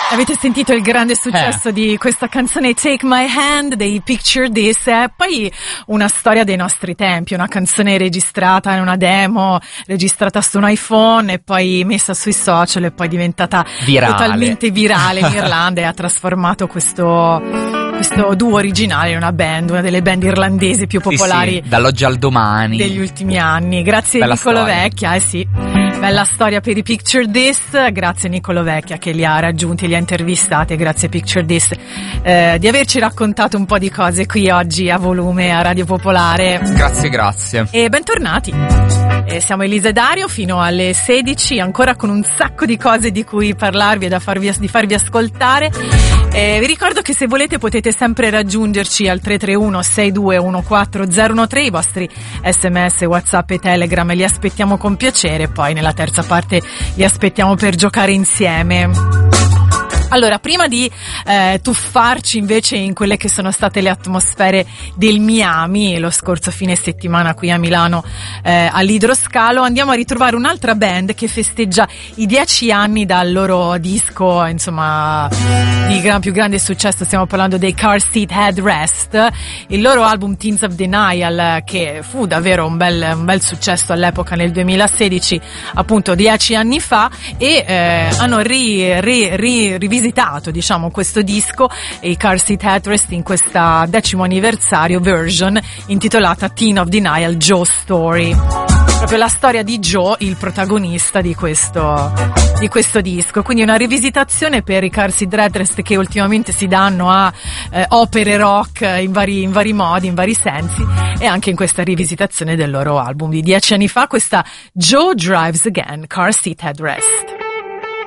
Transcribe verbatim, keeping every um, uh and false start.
Avete sentito il grande successo eh. di questa canzone Take My Hand dei Picture This, e poi una storia dei nostri tempi, una canzone registrata in una demo, registrata su un iPhone e poi messa sui social e poi diventata virale. totalmente virale in Irlanda e ha trasformato questo questo duo originale in una band, una delle band irlandesi più popolari sì, sì, dall'oggi al domani degli ultimi anni. Grazie Bella Nicolo storia. Vecchia, eh sì. Bella storia per i Picture This, grazie Nicolo Vecchia che li ha raggiunti, li ha intervistati, grazie Picture This eh, di averci raccontato un po' di cose qui oggi a volume a Radio Popolare. Grazie, grazie. E bentornati. E siamo Elisa e Dario fino alle sedici, ancora con un sacco di cose di cui parlarvi e da farvi, di farvi ascoltare. E vi ricordo che se volete potete sempre raggiungerci al tre tre uno sei due uno quattro zero uno tre, i vostri sms, WhatsApp e Telegram li aspettiamo con piacere, poi nella terza parte li aspettiamo per giocare insieme. Allora, prima di eh, tuffarci invece in quelle che sono state le atmosfere del Miami lo scorso fine settimana qui a Milano eh, all'Idroscalo, andiamo a ritrovare un'altra band che festeggia i dieci anni dal loro disco, insomma, di gran, più grande successo. Stiamo parlando dei Car Seat Headrest, il loro album Teens of Denial, che fu davvero un bel, un bel successo all'epoca nel duemilasedici, appunto dieci anni fa, e eh, hanno ri, ri, ri, rivisitato visitato diciamo questo disco, i Car Seat Headrest, in questa decimo anniversario version intitolata Teen of Denial Joe Story, proprio la storia di Joe, il protagonista di questo di questo disco. Quindi una rivisitazione per i Car Seat Headrest che ultimamente si danno a eh, opere rock in vari, in vari modi, in vari sensi, e anche in questa rivisitazione del loro album di dieci anni fa, questa Joe Drives Again, Car Seat Headrest.